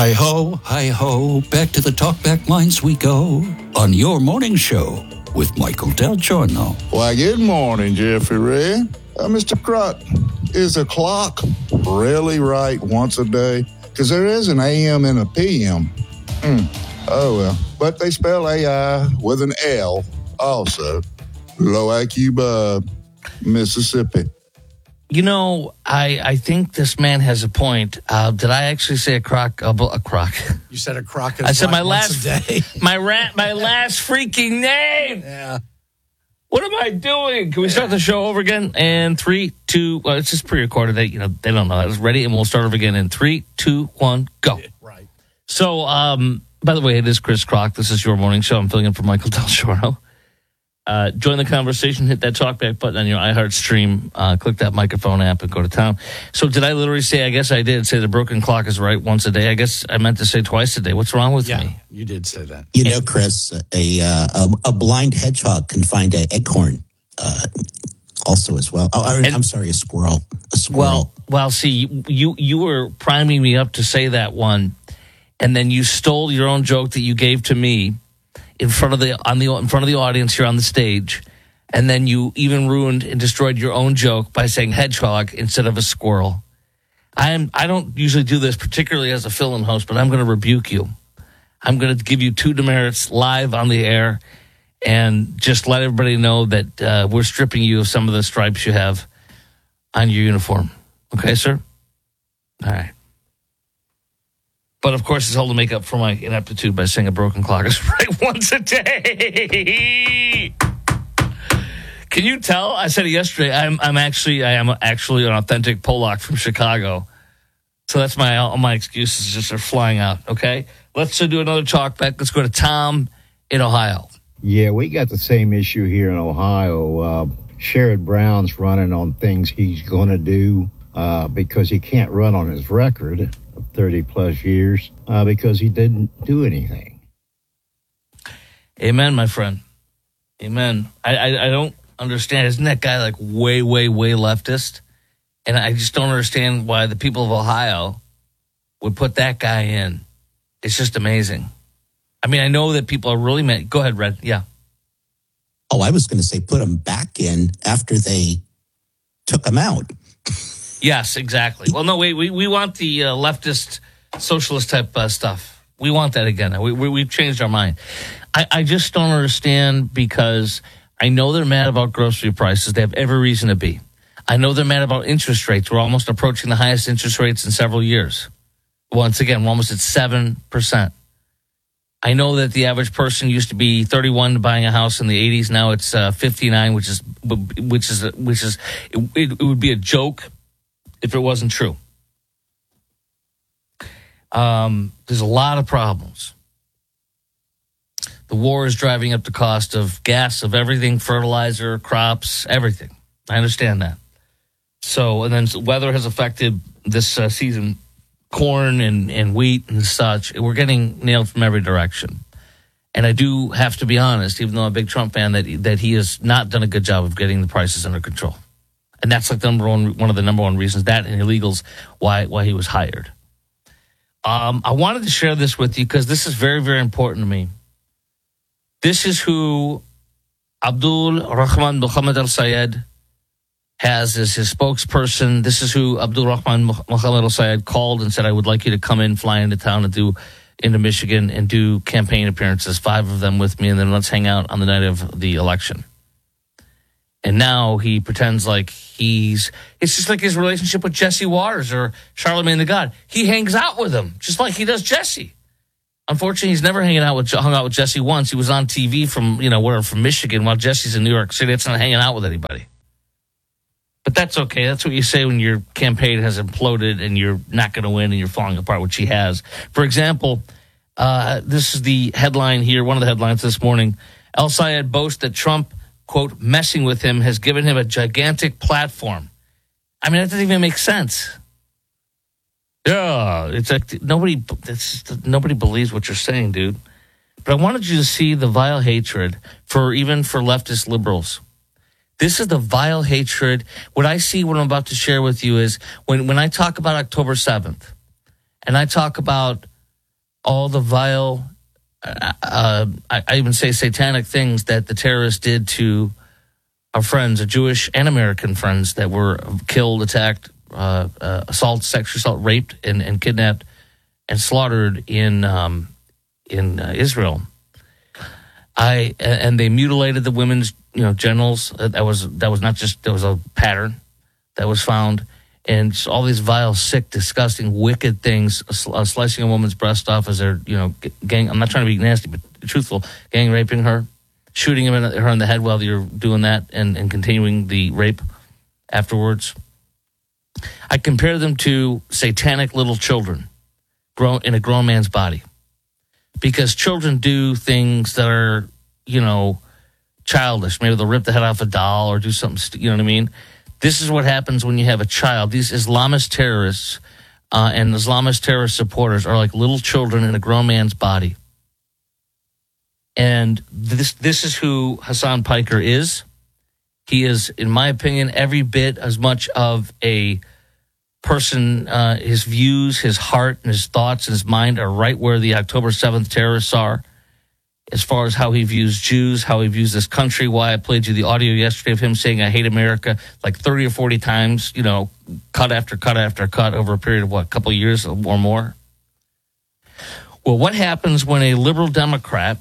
Hi ho, back to the talkback lines we go on your morning show with Michael Del Giorno. Why, good morning, Jeffrey Ray. Mr. Croc, is a clock really right once a day? Because there is an AM and a PM. Oh, well. But they spell AI with an L also. Low IQ Mississippi. You know, I think this man has a point. Did I actually say a croc? A croc. You said a croc. I said my last day. my last freaking name. Yeah. What am I doing? Can we start the show over again? And 3, 2. Well, it's just pre-recorded. They don't know. It's ready, and we'll start over again in 3, 2, 1, go. Right. So, by the way, it is Chris Croc. This is your morning show. I'm filling in for Michael Del Giorno. Join the conversation, hit that talkback button on your iHeart stream, click that microphone app and go to town. So did I literally say, I guess I did say the broken clock is right once a day? I guess I meant to say twice a day. What's wrong with me? You did say that. You know, Chris, a blind hedgehog can find an acorn also as well. I'm sorry, a squirrel. A squirrel. Well, see, you were priming me up to say that one, and then you stole your own joke that you gave to me in front of the audience here on the stage, and then you even ruined and destroyed your own joke by saying hedgehog instead of a squirrel. I don't usually do this, particularly as a fill-in host, but I'm going to rebuke you. I'm going to give you 2 demerits live on the air, and just let everybody know that we're stripping you of some of the stripes you have on your uniform. Okay, sir? All right. But, of course, it's all to make up for my ineptitude by saying a broken clock is right once a day. Can you tell? I said it yesterday. I am actually an authentic Polak from Chicago. So that's all my excuses just are flying out, okay? Let's do another talk back. Let's go to Tom in Ohio. Yeah, we got the same issue here in Ohio. Sherrod Brown's running on things he's going to do because he can't run on his record 30 plus years because he didn't do anything. Amen, my friend. Amen. I don't understand. Isn't that guy like way, way, way leftist? And I just don't understand why the people of Ohio would put that guy in. It's just amazing. I mean, I know that people are really mad. Go ahead, Red. Yeah. Oh, I was going to say put him back in after they took him out. Yes, exactly. Well, no, wait. We want the leftist, socialist type stuff. We want that again. We've changed our mind. I just don't understand because I know they're mad about grocery prices. They have every reason to be. I know they're mad about interest rates. We're almost approaching the highest interest rates in several years. Once again, we're almost at 7%. I know that the average person used to be 31 buying a house in the 80s. Now it's 59, which it would be a joke if it wasn't true. There's a lot of problems. The war is driving up the cost of gas, of everything, fertilizer, crops, everything. I understand that. So, and then weather has affected this season, corn and wheat and such. We're getting nailed from every direction. And I do have to be honest, even though I'm a big Trump fan, that he has not done a good job of getting the prices under control. And that's like one of the number one reasons, that and illegals, why he was hired. I wanted to share this with you because this is very, very important to me. This is who Abdul Rahman Mohammed al-Sayed has as his spokesperson. This is who Abdul Rahman Mohammed al-Sayed called and said, I would like you to come in, fly into town and into Michigan and do campaign appearances, 5 of them with me, and then let's hang out on the night of the election. And now he pretends like it's just like his relationship with Jesse Waters or Charlamagne the God. He hangs out with him just like he does Jesse. Unfortunately, he's never hung out with Jesse once. He was on TV from Michigan while Jesse's in New York City. That's not hanging out with anybody. But that's okay. That's what you say when your campaign has imploded and you're not going to win and you're falling apart, which he has. For example, this is the headline here, one of the headlines this morning. El-Sayed boasts that Trump, quote, messing with him has given him a gigantic platform. I mean, that doesn't even make sense. Yeah, it's like nobody believes what you're saying, dude. But I wanted you to see the vile hatred for leftist liberals. This is the vile hatred. What I see, what I'm about to share with you is when I talk about October 7th and I talk about all the vile, I even say satanic things that the terrorists did to our friends, our Jewish and American friends that were killed, attacked, assault, sexual assault, raped, and kidnapped and slaughtered in Israel. And they mutilated the women's, genitals. That was not just, there was a pattern that was found, and just all these vile, sick, disgusting, wicked things, slicing a woman's breast off as they're, gang. I'm not trying to be nasty, but truthful, gang raping her, shooting her in the head while you're doing that, and continuing the rape afterwards. I compare them to satanic little children grown in a grown man's body, because children do things that are, childish. Maybe they'll rip the head off a doll or do something, you know what I mean? This is what happens when you have a child. These Islamist terrorists and Islamist terrorist supporters are like little children in a grown man's body. And this is who Hassan Piker is. He is, in my opinion, every bit as much of a person. His views, his heart, and his thoughts and his mind are right where the October 7th terrorists are, as far as how he views Jews, how he views this country. Why I played you the audio yesterday of him saying, "I hate America," like 30 or 40 times, cut after cut after cut over a period of, a couple of years or more. Well, what happens when a liberal Democrat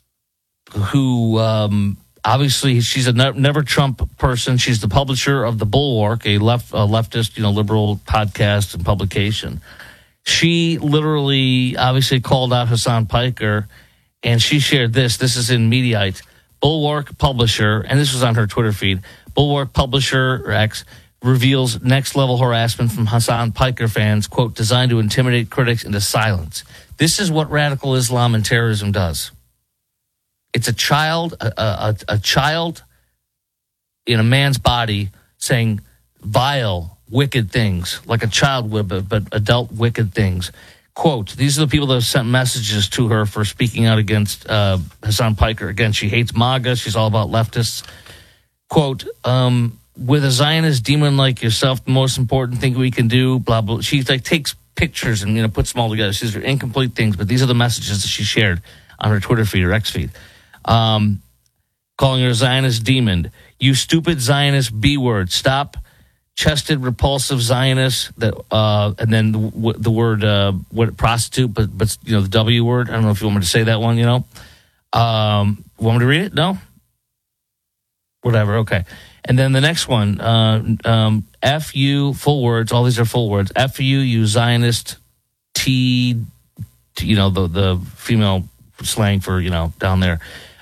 who obviously she's a never Trump person, she's the publisher of The Bulwark, a leftist, liberal podcast and publication. She literally obviously called out Hassan Piker, and she shared this. This is in Mediaite. Bulwark publisher, and this was on her Twitter feed, Bulwark publisher X reveals next-level harassment from Hassan Piker fans, quote, designed to intimidate critics into silence. This is what radical Islam and terrorism does. It's a child, a child in a man's body saying vile, wicked things, like a child would, but adult wicked things. Quote, these are the people that have sent messages to her for speaking out against Hassan Piker. Again, she hates MAGA. She's all about leftists. Quote, with a Zionist demon like yourself, the most important thing we can do, blah, blah. She takes pictures and, puts them all together. These are incomplete things, but these are the messages that she shared on her Twitter feed or X feed. Calling her a Zionist demon. You stupid Zionist B-word. Stop. Chested, repulsive Zionist, that and then the word prostitute, but the W word. I don't know if you want me to say that one. Want me to read it? No. Whatever. Okay. And then the next one, F you, full words. All these are full words. F you Zionist. T, the female slang for down there.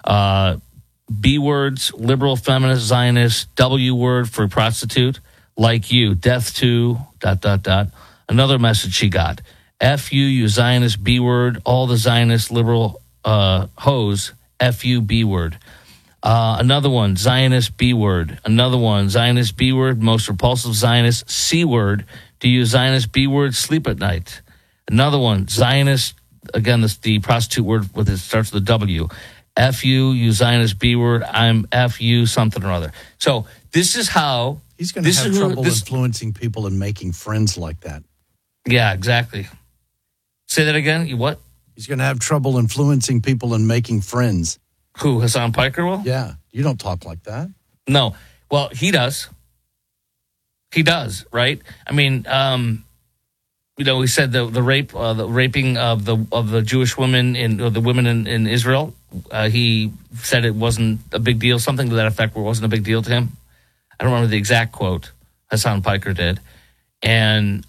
B words, liberal, feminist, Zionist. W word for prostitute. Like you, death to, ... Another message she got. F you Zionist B word, all the Zionist liberal hoes, F you B word. Another one, Zionist B word. Another one, Zionist B word, most repulsive Zionist C word. Do you Zionist B word sleep at night? Another one, Zionist, again, the prostitute word with it starts with a W. F you Zionist B word, I'm F you something or other. So this is how... He's going to have trouble influencing people and making friends like that. Yeah, exactly. Say that again. You what? He's going to have trouble influencing people and making friends. Who, Hassan Piker will? Yeah. You don't talk like that. No. Well, he does. He does, right? I mean, we said the raping of the Jewish women the women in Israel. He said it wasn't a big deal. Something to that effect where it wasn't a big deal to him. I don't remember the exact quote. Hassan Piker did. And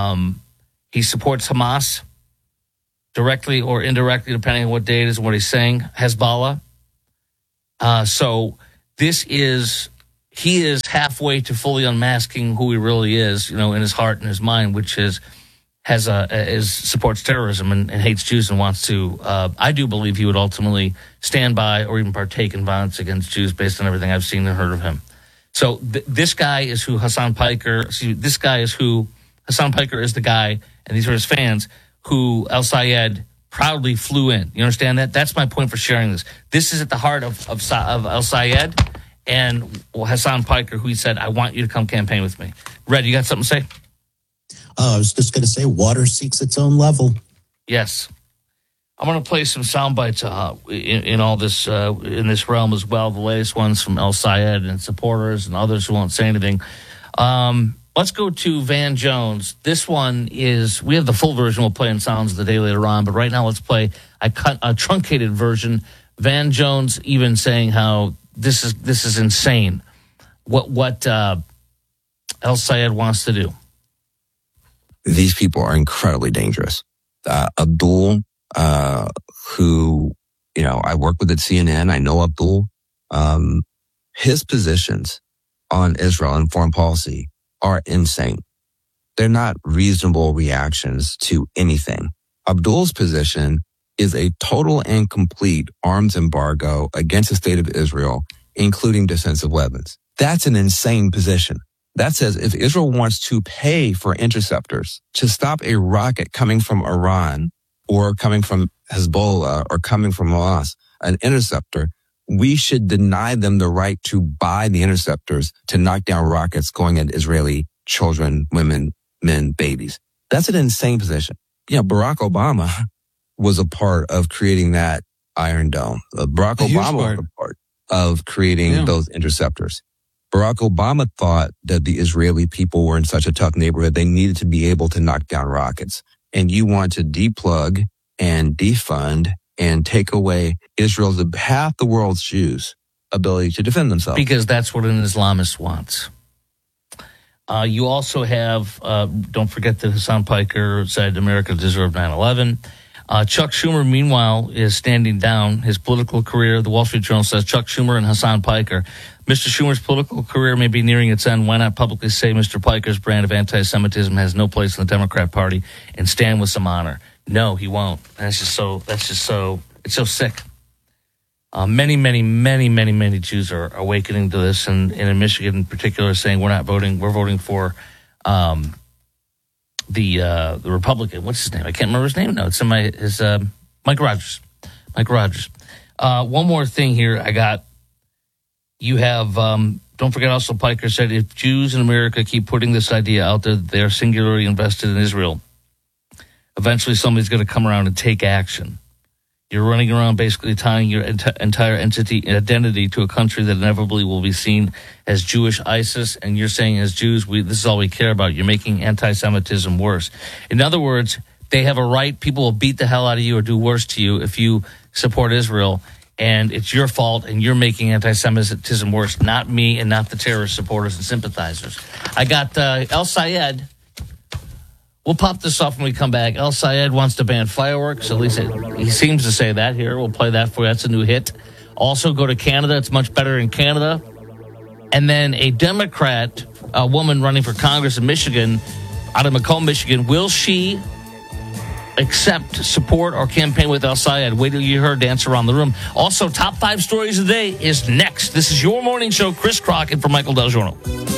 he supports Hamas directly or indirectly, depending on what day it is and what he's saying, Hezbollah. So he is halfway to fully unmasking who he really is, in his heart and his mind, which supports terrorism and hates Jews and wants to. I do believe he would ultimately stand by or even partake in violence against Jews based on everything I've seen and heard of him. So this guy is who Hassan Piker. Hassan Piker is the guy, and these are his fans who Al Sayed proudly flew in. You understand that? That's my point for sharing this. This is at the heart of Al Sayed and Hassan Piker, who he said, "I want you to come campaign with me." Red, you got something to say? I was just going to say, water seeks its own level. Yes. I'm going to play some sound bites in all this in this realm as well. The latest ones from El Sayed and supporters and others who won't say anything. Let's go to Van Jones. This one is, we have the full version we'll play in Sounds of the Day later on, but right now let's play a truncated version. Van Jones even saying how this is insane. What El Sayed wants to do. These people are incredibly dangerous. Abdul, who, I work with at CNN. I know Abdul. His positions on Israel and foreign policy are insane. They're not reasonable reactions to anything. Abdul's position is a total and complete arms embargo against the state of Israel, including defensive weapons. That's an insane position. That says if Israel wants to pay for interceptors to stop a rocket coming from Iran or coming from Hezbollah or coming from Hamas, an interceptor, we should deny them the right to buy the interceptors to knock down rockets going at Israeli children, women, men, babies. That's an insane position. Barack Obama was a part of creating that Iron Dome. Barack Obama was a part of creating those interceptors. Barack Obama thought that the Israeli people were in such a tough neighborhood, they needed to be able to knock down rockets. And you want to deplug and defund and take away Israel's, half the world's Jews' ability to defend themselves. Because that's what an Islamist wants. You also have, don't forget that Hassan Piker said America deserved 9/11. Chuck Schumer, meanwhile, is standing down his political career. The Wall Street Journal says Chuck Schumer and Hassan Piker. Mr. Schumer's political career may be nearing its end. Why not publicly say Mr. Piker's brand of anti-Semitism has no place in the Democrat Party and stand with some honor? No, he won't. It's so sick. Many Jews are awakening to this, and in Michigan in particular, saying we're not voting. We're voting for the Republican. What's his name? I can't remember his name. No, it's in Mike Rogers. Mike Rogers. One more thing here. I got. You have. Don't forget. Also, Piker said if Jews in America keep putting this idea out there, they are singularly invested in Israel. Eventually, somebody's going to come around and take action. You're running around basically tying your entire identity to a country that inevitably will be seen as Jewish ISIS, and you're saying as Jews, this is all we care about. You're making anti-Semitism worse. In other words, they have a right. People will beat the hell out of you or do worse to you if you support Israel, and it's your fault, and you're making anti-Semitism worse, not me and not the terrorist supporters and sympathizers. I got El Sayed. We'll pop this off when we come back. El Sayed wants to ban fireworks. At least he seems to say that here. We'll play that for you. That's a new hit. Also, go to Canada. It's much better in Canada. And then a Democrat, a woman running for Congress in Michigan, out of Macomb, Michigan, will she accept support or campaign with El Sayed? Wait till you hear her dance around the room. Also, top 5 stories of the day is next. This is your morning show. Chris Crockett for Michael Del Giorno.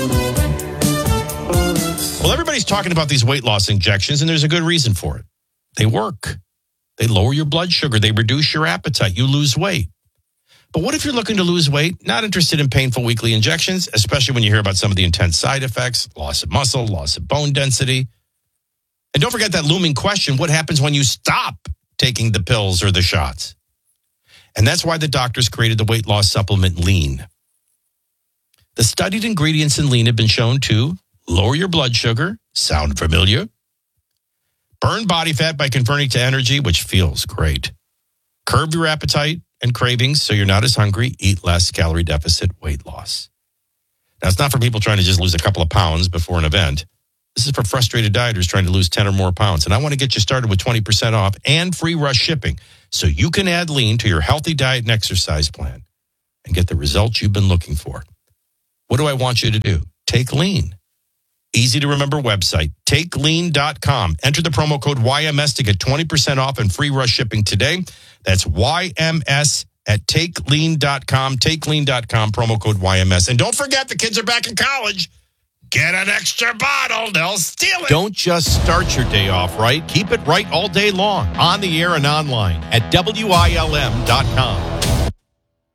Well, everybody's talking about these weight loss injections, and there's a good reason for it. They work. They lower your blood sugar. They reduce your appetite. You lose weight. But what if you're looking to lose weight, not interested in painful weekly injections, especially when you hear about some of the intense side effects, loss of muscle, loss of bone density? And don't forget that looming question, what happens when you stop taking the pills or the shots? And that's why the doctors created the weight loss supplement Lean. The studied ingredients in Lean have been shown to lower your blood sugar, sound familiar? Burn body fat by converting to energy, which feels great. Curb your appetite and cravings so you're not as hungry. Eat less, calorie deficit, weight loss. Now, it's not for people trying to just lose a couple of pounds before an event. This is for frustrated dieters trying to lose 10 or more pounds. And I want to get you started with 20% off and free rush shipping so you can add Lean to your healthy diet and exercise plan and get the results you've been looking for. What do I want you to do? Take Lean. Easy to remember website, takelean.com. Enter the promo code YMS to get 20% off and free rush shipping today. That's YMS at takelean.com. Takelean.com, promo code YMS. And don't forget, the kids are back in college. Get an extra bottle. They'll steal it. Don't just start your day off right. Keep it right all day long, on the air and online at WILM.com.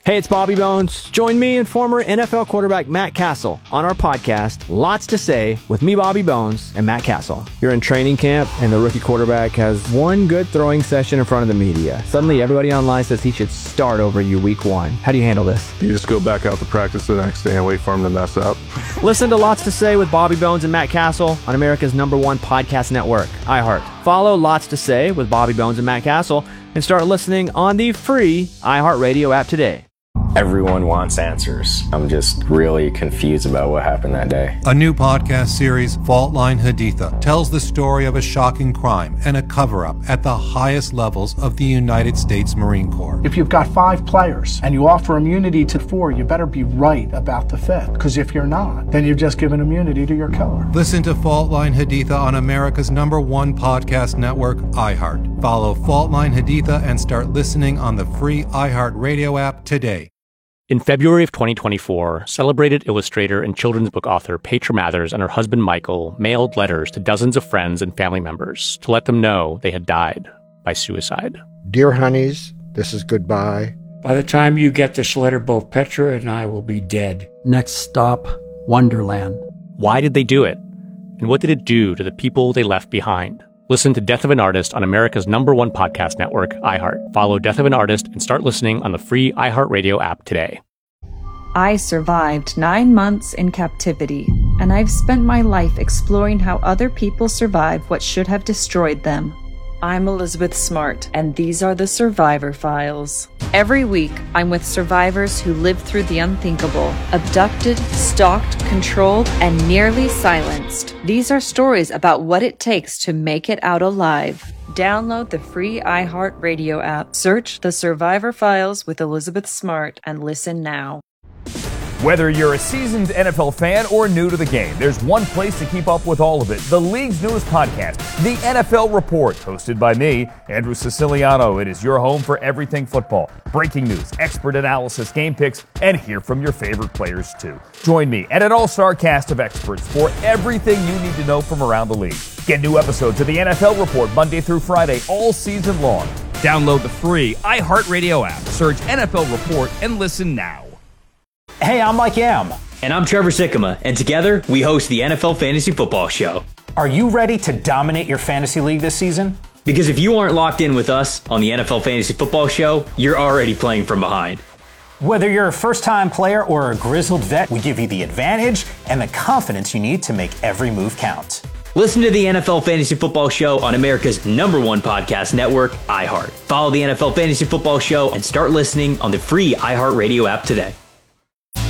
Hey, it's Bobby Bones. Join me and former NFL quarterback Matt Castle on our podcast, Lots to Say, with me, Bobby Bones, and Matt Castle. You're in training camp, and the rookie quarterback has one good throwing session in front of the media. Suddenly, everybody online says he should start over you week one. How do you handle this? You just go back out to practice the next day and wait for him to mess up. Listen to Lots to Say with Bobby Bones and Matt Castle on America's #1 podcast network, iHeart. Follow Lots to Say with Bobby Bones and Matt Castle and start listening on the free iHeartRadio app today. Everyone wants answers. I'm just really confused about what happened that day. A new podcast series, Fault Line Haditha, tells the story of a shocking crime and a cover-up at the highest levels of the United States Marine Corps. If you've got 5 players and you offer immunity to 4, you better be right about the 5th. Because if you're not, then you've just given immunity to your killer. Listen to Fault Line Haditha on America's #1 podcast network, iHeart. Follow Fault Line Haditha and start listening on the free iHeartRadio app today. In February of 2024, celebrated illustrator and children's book author Petra Mathers and her husband Michael mailed letters to dozens of friends and family members to let them know they had died by suicide. Dear honeys, this is goodbye. By the time you get this letter, both Petra and I will be dead. Next stop, Wonderland. Why did they do it? And what did it do to the people they left behind? Listen to Death of an Artist on America's #1 podcast network, iHeart. Follow Death of an Artist and start listening on the free iHeartRadio app today. I survived 9 months in captivity, and I've spent my life exploring how other people survive what should have destroyed them. I'm Elizabeth Smart, and these are the Survivor Files. Every week, I'm with survivors who lived through the unthinkable, abducted, stalked, controlled, and nearly silenced. These are stories about what it takes to make it out alive. Download the free iHeartRadio app, search The Survivor Files with Elizabeth Smart, and listen now. Whether you're a seasoned NFL fan or new to the game, there's one place to keep up with all of it. The league's newest podcast, The NFL Report, hosted by me, Andrew Siciliano. It is your home for everything football. Breaking news, expert analysis, game picks, and hear from your favorite players too. Join me and an all-star cast of experts for everything you need to know from around the league. Get new episodes of The NFL Report Monday through Friday all season long. Download the free iHeartRadio app. Search NFL Report and listen now. Hey, I'm Mike Yam. And I'm Trevor Sikkema, and together we host the NFL Fantasy Football Show. Are you ready to dominate your fantasy league this season? Because if you aren't locked in with us on the NFL Fantasy Football Show, you're already playing from behind. Whether you're a first-time player or a grizzled vet, we give you the advantage and the confidence you need to make every move count. Listen to the NFL Fantasy Football Show on America's #1 podcast network, iHeart. Follow the NFL Fantasy Football Show and start listening on the free iHeartRadio app today.